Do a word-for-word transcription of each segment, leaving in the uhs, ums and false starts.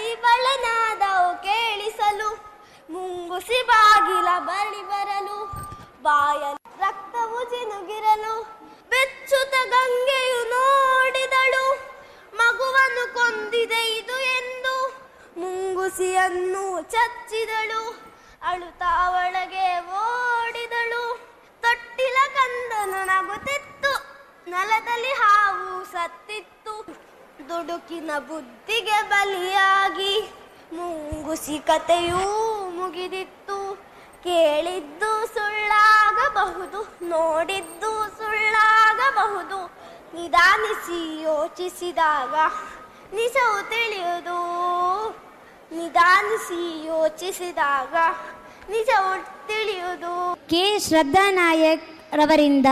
ಬಳೆನಾದವು ಕೇಳಿಸಲು, ಮುಂಗುಸಿ ಬಾಗಿಲ ಬಳಿ ಬರಲು, ಬಾಯ ರಕ್ತವು ಜಿನುಗಿರಲು, ಬೆಚ್ಚುತ ಗಂಗೆಯು ನೋಡಿದಳು, ಮಗುವನ್ನು ಕೊಂದಿದೆ ಇದು ಎಂದು ಮುಂಗುಸಿಯನ್ನು ಚಚ್ಚಿದಳು. ಅಳುತ್ತಾ ಒಳಗೆ ಓಡಿದಳು, ತೊಟ್ಟಿಲ ಕಂದನು ನಗುತ್ತಿತ್ತು, ನೆಲದಲ್ಲಿ ಹಾವು ಸತ್ತಿತ್ತು. ದುಡುಕಿನ ಬುದ್ಧಿಗೆ ಬಲಿಯಾಗಿ ಮುಂಗುಸಿ ಕತೆಯೂ ಮುಗಿದಿತ್ತು. ಕೇಳಿದ್ದು ಸುಳ್ಳಾಗಬಹುದು, ನೋಡಿದ್ದು ಸುಳ್ಳಾಗಬಹುದು, ನಿಧಾನಿಸಿ ಯೋಚಿಸಿದಾಗ ನಿಜವು ತಿಳಿಯುವುದು. ನಿಧಾನಿಸಿ ಯೋಚಿಸಿದಾಗ ನಿಜವು ತಿಳಿಯುವುದು. ಕೆ ಶ್ರದ್ಧಾ ನಾಯಕ್ ರವರಿಂದ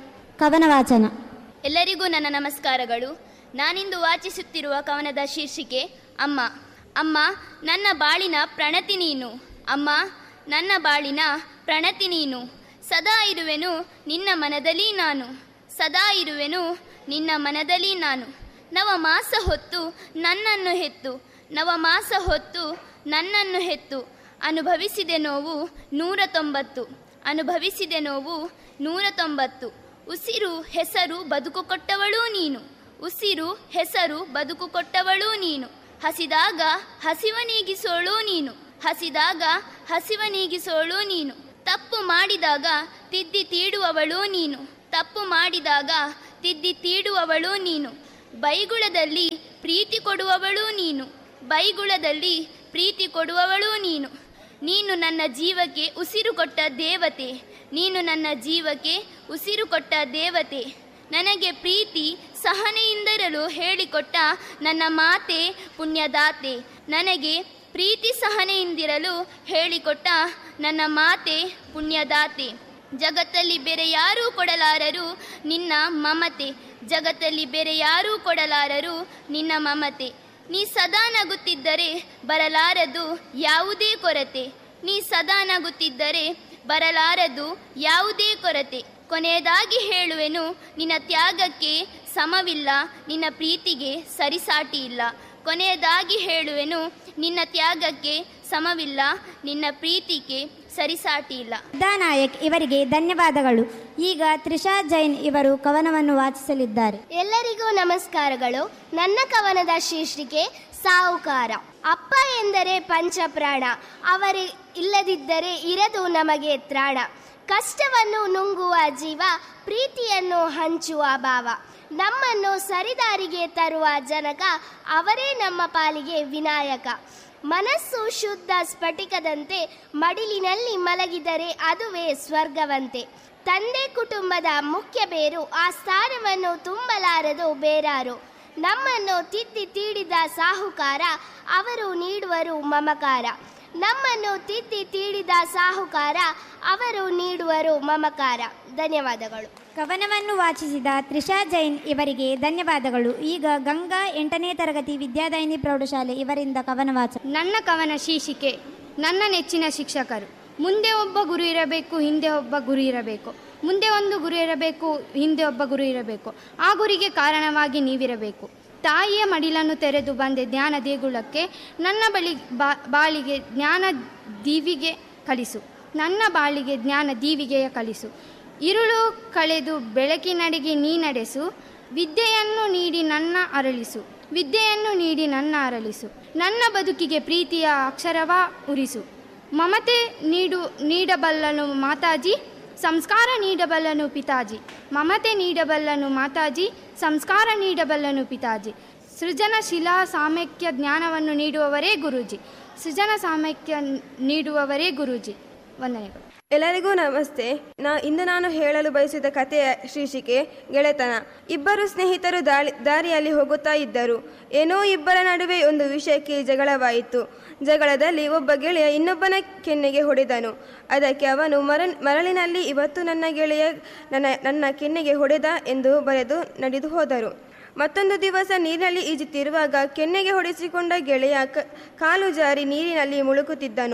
ಕವನ ವಾಚನ. ಎಲ್ಲರಿಗೂ ನನ್ನ ನಮಸ್ಕಾರಗಳು. ನಾನಿಂದು ವಾಚಿಸುತ್ತಿರುವ ಕವನದ ಶೀರ್ಷಿಕೆ ಅಮ್ಮ. ಅಮ್ಮ, ನನ್ನ ಬಾಳಿನ ಪ್ರಣತಿ ನೀನು. ಅಮ್ಮ, ನನ್ನ ಬಾಳಿನ ಪ್ರಣತಿ ನೀನು. ಸದಾ ಇರುವೆನು ನಿನ್ನ ಮನದಲ್ಲಿ ನಾನು. ಸದಾ ಇರುವೆನು ನಿನ್ನ ಮನದಲ್ಲಿ ನಾನು. ನವಮಾಸ ಹೊತ್ತು ನನ್ನನ್ನು ಹೆತ್ತು, ನವಮಾಸ ಹೊತ್ತು ನನ್ನನ್ನು ಹೆತ್ತು. ಅನುಭವಿಸಿದೆ ನೋವು ನೂರ ತೊಂಬತ್ತು, ಅನುಭವಿಸಿದೆ ನೋವು ನೂರ ತೊಂಬತ್ತು. ಉಸಿರು ಹೆಸರು ಬದುಕು ಕೊಟ್ಟವಳೂ ನೀನು. ಉಸಿರು ಹೆಸರು ಬದುಕು ಕೊಟ್ಟವಳೂ ನೀನು. ಹಸಿದಾಗ ಹಸಿವ ನೀಗಿಸೋಳು ನೀನು. ಹಸಿದಾಗ ಹಸಿವ ನೀಗಿಸೋಳು ನೀನು. ತಪ್ಪು ಮಾಡಿದಾಗ ತಿದ್ದಿ ತೀಡುವವಳು ನೀನು. ತಪ್ಪು ಮಾಡಿದಾಗ ತಿದ್ದಿ ತೀಡುವವಳು ನೀನು. ಬೈಗುಳದಲ್ಲಿ ಪ್ರೀತಿ ಕೊಡುವವಳು ನೀನು. ಬೈಗುಳದಲ್ಲಿ ಪ್ರೀತಿ ಕೊಡುವವಳು ನೀನು. ನೀನು ನನ್ನ ಜೀವಕ್ಕೆ ಉಸಿರು ಕೊಟ್ಟ ದೇವತೆ. ನೀನು ನನ್ನ ಜೀವಕ್ಕೆ ಉಸಿರು ಕೊಟ್ಟ ದೇವತೆ. ನನಗೆ ಪ್ರೀತಿ ಸಹನೆಯಿಂದಿರಲು ಹೇಳಿಕೊಟ್ಟ ನನ್ನ ಮಾತೆ ಪುಣ್ಯದಾತೆ. ನನಗೆ ಪ್ರೀತಿ ಸಹನೆಯಿಂದಿರಲು ಹೇಳಿಕೊಟ್ಟ ನನ್ನ ಮಾತೆ ಪುಣ್ಯದಾತೆ. ಜಗತ್ತಲ್ಲಿ ಬೇರೆ ಯಾರೂ ಕೊಡಲಾರರು ನಿನ್ನ ಮಮತೆ. ಜಗತ್ತಲ್ಲಿ ಬೇರೆ ಯಾರೂ ಕೊಡಲಾರರು ನಿನ್ನ ಮಮತೆ. ನೀ ಸದಾ ನಗುತ್ತಿದ್ದರೆ ಬರಲಾರದು ಯಾವುದೇ ಕೊರತೆ. ನೀ ಸದಾ ನಗುತ್ತಿದ್ದರೆ ಬರಲಾರದು ಯಾವುದೇ ಕೊರತೆ. ಕೊನೆಯದಾಗಿ ಹೇಳುವೆನು, ನಿನ್ನ ತ್ಯಾಗಕ್ಕೆ ಸಮವಿಲ್ಲ, ನಿನ್ನ ಪ್ರೀತಿಗೆ ಸರಿಸಾಟಿ ಇಲ್ಲ. ಕೊನೆಯದಾಗಿ ಹೇಳುವೆನು, ನಿನ್ನ ತ್ಯಾಗಕ್ಕೆ ಸಮವಿಲ್ಲ, ನಿನ್ನ ಪ್ರೀತಿಗೆ ಸರಿಸಾಟಿ ಇಲ್ಲ. ಶ್ರದ್ಧಾ ನಾಯಕ್ ಇವರಿಗೆ ಧನ್ಯವಾದಗಳು. ಈಗ ತ್ರಿಷಾ ಜೈನ್ ಇವರು ಕವನವನ್ನು ವಾಚಿಸಲಿದ್ದಾರೆ. ಎಲ್ಲರಿಗೂ ನಮಸ್ಕಾರಗಳು. ನನ್ನ ಕವನದ ಶೀರ್ಷಿಕೆ ಸಾಹುಕಾರ. ಅಪ್ಪ ಎಂದರೆ ಪಂಚಪ್ರಾಣ, ಅವರೇ ಇಲ್ಲದಿದ್ದರೆ ಇರದು ನಮಗೆ ತ್ರಾಣ. ಕಷ್ಟವನ್ನು ನುಂಗುವ ಜೀವ, ಪ್ರೀತಿಯನ್ನು ಹಂಚುವ ಭಾವ. ನಮ್ಮನ್ನು ಸರಿದಾರಿಗೆ ತರುವ ಜನಕ, ಅವರೇ ನಮ್ಮ ಪಾಲಿಗೆ ವಿನಾಯಕ. ಮನಸ್ಸು ಶುದ್ಧ ಸ್ಫಟಿಕದಂತೆ, ಮಡಿಲಿನಲ್ಲಿ ಮಲಗಿದರೆ ಅದುವೇ ಸ್ವರ್ಗವಂತೆ. ತಂದೆ ಕುಟುಂಬದ ಮುಖ್ಯ ಬೇರು, ಆ ಸ್ಥಾನವನ್ನು ತುಂಬಲಾರದು ಬೇರಾರು. ನಮ್ಮನ್ನು ತಿದ್ದಿ ತೀಡಿದ ಸಾಹುಕಾರ, ಅವರು ನೀಡುವರು ಮಮಕಾರ. ನಮ್ಮನ್ನು ತಿದ್ದಿ ತೀಡಿದ ಸಾಹುಕಾರ, ಅವರು ನೀಡುವರು ಮಮಕಾರ. ಧನ್ಯವಾದಗಳು. ಕವನವನ್ನು ವಾಚಿಸಿದ ತ್ರಿಷಾ ಜೈನ್ ಇವರಿಗೆ ಧನ್ಯವಾದಗಳು. ಈಗ ಗಂಗಾ ಎಂಟನೇ ತರಗತಿ ವಿದ್ಯಾದಾಯಿನಿ ಪ್ರೌಢಶಾಲೆ ಇವರಿಂದ ಕವನ ವಾಚನ. ನನ್ನ ಕವನ ಶೀರ್ಷಿಕೆ ನನ್ನ ನೆಚ್ಚಿನ ಶಿಕ್ಷಕರು. ಮುಂದೆ ಒಬ್ಬ ಗುರು ಇರಬೇಕು, ಹಿಂದೆ ಒಬ್ಬ ಗುರು ಇರಬೇಕು. ಮುಂದೆ ಒಂದು ಗುರು ಇರಬೇಕು, ಹಿಂದೆ ಒಬ್ಬ ಗುರು ಇರಬೇಕು. ಆ ಗುರಿಗೆ ಕಾರಣವಾಗಿ ನೀವಿರಬೇಕು. ತಾಯಿಯ ಮಡಿಲನ್ನು ತೆರೆದು ಬಂದೆ ಜ್ಞಾನ ದೇಗುಲಕ್ಕೆ. ನನ್ನ ಬಳಿ ಬಾ ಬಾಳಿಗೆ ಜ್ಞಾನ ದೀವಿಗೆ ಕಲಿಸು. ನನ್ನ ಬಾಳಿಗೆ ಜ್ಞಾನ ದೀವಿಗೆಯ ಕಲಿಸು. ಇರುಳು ಕಳೆದು ಬೆಳಕಿನಡೆಗೆ ನೀ ನಡೆಸು. ವಿದ್ಯೆಯನ್ನು ನೀಡಿ ನನ್ನ ಅರಳಿಸು. ವಿದ್ಯೆಯನ್ನು ನೀಡಿ ನನ್ನ ಅರಳಿಸು. ನನ್ನ ಬದುಕಿಗೆ ಪ್ರೀತಿಯ ಅಕ್ಷರವ ಉರಿಸು. ಮಮತೆ ನೀಡು ನೀಡಬಲ್ಲನು ಮಾತಾಜಿ, ಸಂಸ್ಕಾರ ನೀಡಬಲ್ಲನು ಪಿತಾಜಿ. ಮಮತೆ ನೀಡಬಲ್ಲನು ಮಾತಾಜಿ, ಸಂಸ್ಕಾರ ನೀಡಬಲ್ಲನು ಪಿತಾಜಿ. ಸೃಜನಶೀಲ ಸಾಮರ್ಥ್ಯ ಜ್ಞಾನವನ್ನು ನೀಡುವವರೇ ಗುರೂಜಿ. ಸೃಜನ ಸಾಮರ್ಥ್ಯ ನೀಡುವವರೇ ಗುರೂಜಿ. ವಂದನೆಗಳು. ಎಲ್ಲರಿಗೂ ನಮಸ್ತೆ. ನಾ ಇಂದು ನಾನು ಹೇಳಲು ಬಯಸಿದ ಕಥೆಯ ಶೀರ್ಷಿಕೆ ಗೆಳೆತನ. ಇಬ್ಬರು ಸ್ನೇಹಿತರು ದಾಳಿ ದಾರಿಯಲ್ಲಿ ಹೋಗುತ್ತಾ ಇದ್ದರು. ಏನೋ ಇಬ್ಬರ ನಡುವೆ ಒಂದು ವಿಷಯಕ್ಕೆ ಜಗಳವಾಯಿತು. ಜಗಳದಲ್ಲಿ ಒಬ್ಬ ಗೆಳೆಯ ಇನ್ನೊಬ್ಬನ ಕೆನ್ನೆಗೆ ಹೊಡೆದನು. ಅದಕ್ಕೆ ಅವನು ಮರ ಮರಳಿನಲ್ಲಿ ಇವತ್ತು ನನ್ನ ಗೆಳೆಯ ನನ್ನ ನನ್ನ ಕೆನ್ನೆಗೆ ಹೊಡೆದ ಎಂದು ಬರೆದು ನಡೆದು ಹೋದರು. ಮತ್ತೊಂದು ದಿವಸ ನೀರಿನಲ್ಲಿ ಈಜುತ್ತಿರುವಾಗ ಕೆನ್ನೆಗೆ ಹೊಡೆಸಿಕೊಂಡ ಗೆಳೆಯ ಕಾಲು ಜಾರಿ ನೀರಿನಲ್ಲಿ ಮುಳುಗುತ್ತಿದ್ದನು.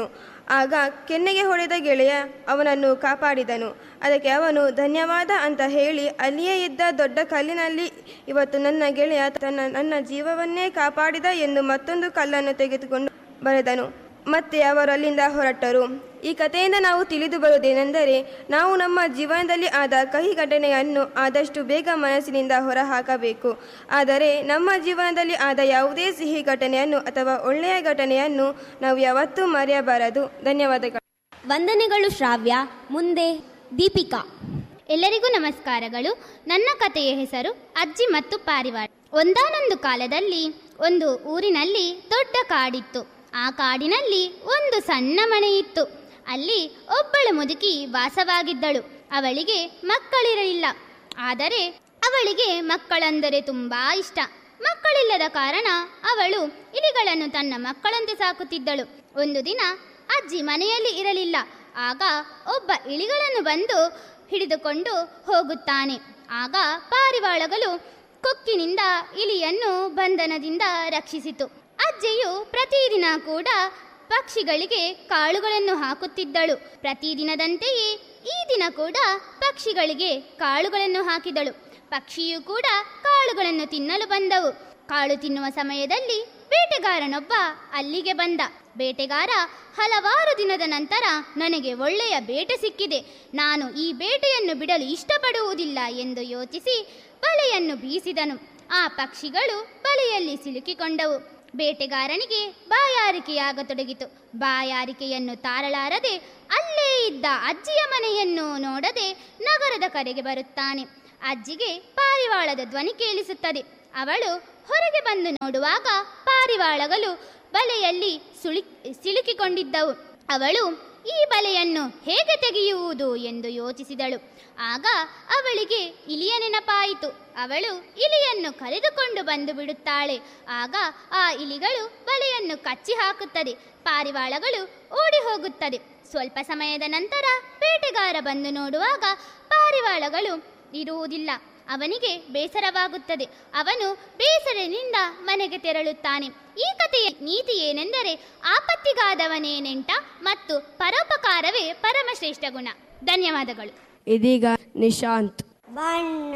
ಆಗ ಕೆನ್ನೆಗೆ ಹೊಡೆದ ಗೆಳೆಯ ಅವನನ್ನು ಕಾಪಾಡಿದನು. ಅದಕ್ಕೆ ಅವನು ಧನ್ಯವಾದ ಅಂತ ಹೇಳಿ ಅಲ್ಲಿಯೇ ಇದ್ದ ದೊಡ್ಡ ಕಲ್ಲಿನಲ್ಲಿ ಇವತ್ತು ನನ್ನ ಗೆಳೆಯ ತನ್ನ ನನ್ನ ಜೀವವನ್ನೇ ಕಾಪಾಡಿದ ಎಂದು ಮತ್ತೊಂದು ಕಲ್ಲನ್ನು ತೆಗೆದುಕೊಂಡು ಬರೆದನು. ಮತ್ತೆ ಅವರು ಅಲ್ಲಿಂದ ಹೊರಟರು. ಈ ಕಥೆಯಿಂದ ನಾವು ತಿಳಿದು ಬರುವುದೇನೆಂದರೆ, ನಾವು ನಮ್ಮ ಜೀವನದಲ್ಲಿ ಆದ ಕಹಿ ಘಟನೆಯನ್ನು ಆದಷ್ಟು ಬೇಗ ಮನಸ್ಸಿನಿಂದ ಹೊರಹಾಕಬೇಕು. ಆದರೆ ನಮ್ಮ ಜೀವನದಲ್ಲಿ ಆದ ಯಾವುದೇ ಸಿಹಿ ಘಟನೆಯನ್ನು ಅಥವಾ ಒಳ್ಳೆಯ ಘಟನೆಯನ್ನು ನಾವು ಯಾವತ್ತೂ ಮರೆಯಬಾರದು. ಧನ್ಯವಾದಗಳು. ವಂದನೆಗಳು ಶ್ರಾವ್ಯ. ಮುಂದೆ ದೀಪಿಕಾ. ಎಲ್ಲರಿಗೂ ನಮಸ್ಕಾರಗಳು. ನನ್ನ ಕಥೆಯ ಹೆಸರು ಅಜ್ಜಿ ಮತ್ತು ಪಾರಿವಾಳ. ಒಂದಾನೊಂದು ಕಾಲದಲ್ಲಿ ಒಂದು ಊರಿನಲ್ಲಿ ದೊಡ್ಡ ಕಾಡಿತ್ತು. ಆ ಕಾಡಿನಲ್ಲಿ ಒಂದು ಸಣ್ಣ ಮನೆ ಇತ್ತು. ಅಲ್ಲಿ ಒಬ್ಬಳು ಮುದುಕಿ ವಾಸವಾಗಿದ್ದಳು. ಅವಳಿಗೆ ಮಕ್ಕಳಿರಲಿಲ್ಲ. ಆದರೆ ಅವಳಿಗೆ ಮಕ್ಕಳೆಂದರೆ ತುಂಬಾ ಇಷ್ಟ. ಮಕ್ಕಳಿಲ್ಲದ ಕಾರಣ ಅವಳು ಇಲಿಗಳನ್ನು ತನ್ನ ಮಕ್ಕಳಂತೆ ಸಾಕುತ್ತಿದ್ದಳು. ಒಂದು ದಿನ ಅಜ್ಜಿ ಮನೆಯಲ್ಲಿ ಇರಲಿಲ್ಲ. ಆಗ ಒಬ್ಬ ಇಲಿಗಳನ್ನು ಬಂದು ಹಿಡಿದುಕೊಂಡು ಹೋಗುತ್ತಾನೆ. ಆಗ ಪಾರಿವಾಳಗಳು ಕೊಕ್ಕಿನಿಂದ ಇಲಿಯನ್ನು ಬಂಧನದಿಂದ ರಕ್ಷಿಸಿತು. ಅಜ್ಜಿಯು ಪ್ರತಿದಿನ ಕೂಡ ಪಕ್ಷಿಗಳಿಗೆ ಕಾಳುಗಳನ್ನು ಹಾಕುತ್ತಿದ್ದಳು. ಪ್ರತಿದಿನದಂತೆಯೇ ಈ ದಿನ ಕೂಡ ಪಕ್ಷಿಗಳಿಗೆ ಕಾಳುಗಳನ್ನು ಹಾಕಿದಳು. ಪಕ್ಷಿಯು ಕೂಡ ಕಾಳುಗಳನ್ನು ತಿನ್ನಲು ಬಂದವು. ಕಾಳು ತಿನ್ನುವ ಸಮಯದಲ್ಲಿ ಬೇಟೆಗಾರನೊಬ್ಬ ಅಲ್ಲಿಗೆ ಬಂದ. ಬೇಟೆಗಾರ, ಹಲವಾರು ದಿನದ ನಂತರ ನನಗೆ ಒಳ್ಳೆಯ ಬೇಟೆ ಸಿಕ್ಕಿದೆ, ನಾನು ಈ ಬೇಟೆಯನ್ನು ಬಿಡಲು ಇಷ್ಟಪಡುವುದಿಲ್ಲ ಎಂದು ಯೋಚಿಸಿ ಬಲೆಯನ್ನು ಬೀಸಿದನು. ಆ ಪಕ್ಷಿಗಳು ಬಲೆಯಲ್ಲಿ ಸಿಲುಕಿಕೊಂಡವು. ಬೇಟೆಗಾರನಿಗೆ ಬಾಯಾರಿಕೆಯಾಗತೊಡಗಿತು. ಬಾಯಾರಿಕೆಯನ್ನು ತಾರಲಾರದೆ ಅಲ್ಲೇ ಇದ್ದ ಅಜ್ಜಿಯ ಮನೆಯನ್ನು ನೋಡದೆ ನಗರದ ಕಡೆಗೆ ಬರುತ್ತಾನೆ. ಅಜ್ಜಿಗೆ ಪಾರಿವಾಳದ ಧ್ವನಿ ಕೇಳಿಸುತ್ತದೆ. ಅವಳು ಹೊರಗೆ ಬಂದು ನೋಡುವಾಗ ಪಾರಿವಾಳಗಳು ಬಲೆಯಲ್ಲಿ ಸುಳಿ ಸಿಲುಕಿಕೊಂಡಿದ್ದವು. ಅವಳು ಈ ಬಲೆಯನ್ನು ಹೇಗೆ ತೆಗೆಯುವುದು ಎಂದು ಯೋಚಿಸಿದಳು. ಆಗ ಅವಳಿಗೆ ಇಲಿಯ ನೆನಪಾಯಿತು. ಅವಳು ಇಲಿಯನ್ನು ಕರೆದುಕೊಂಡು ಬಂದು ಬಿಡುತ್ತಾಳೆ. ಆಗ ಆ ಇಲಿಗಳು ಬಲೆಯನ್ನು ಕಚ್ಚಿ ಹಾಕುತ್ತದೆ. ಪಾರಿವಾಳಗಳು ಓಡಿ ಹೋಗುತ್ತದೆ. ಸ್ವಲ್ಪ ಸಮಯದ ನಂತರ ಬೇಟೆಗಾರ ಬಂದು ನೋಡುವಾಗ ಪಾರಿವಾಳಗಳು ಇರುವುದಿಲ್ಲ. ಅವನಿಗೆ ಬೇಸರವಾಗುತ್ತದೆ. ಅವನು ಬೇಸರದಿಂದ ಮನೆಗೆ ತೆರಳುತ್ತಾನೆ. ಈ ಕಥೆಯ ನೀತಿ ಏನೆಂದರೆ, ಆಪತ್ತಿಗಾದವನೇ ನೆಂಟ ಮತ್ತು ಪರೋಪಕಾರವೇ ಪರಮಶ್ರೇಷ್ಠ ಗುಣ. ಧನ್ಯವಾದಗಳು. ಇದೀಗ ನಿಶಾಂತ್. ಬಣ್ಣ